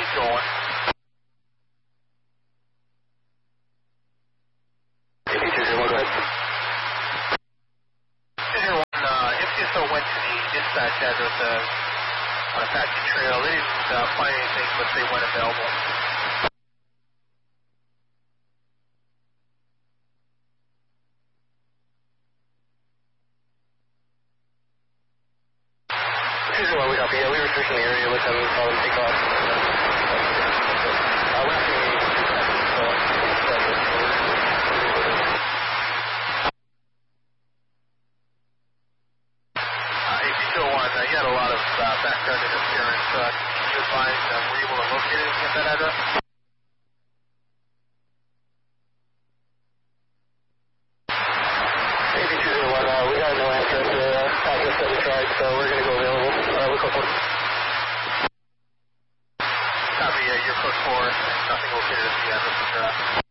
going. AP201, go ahead. 201, MCSO went to the dispatch address on Apache Trail. They didn't find anything, but they went available. We copy. Yeah, we were searching the area with them, saw them take off. We're not seeing any AP201, you had a lot of background interference. Can you advise, were you able to locate anything at that address? AP201, we got no answer to the address that we tried, so we're going to go available. We're code 4. Copy, your code 4, nothing located at the address.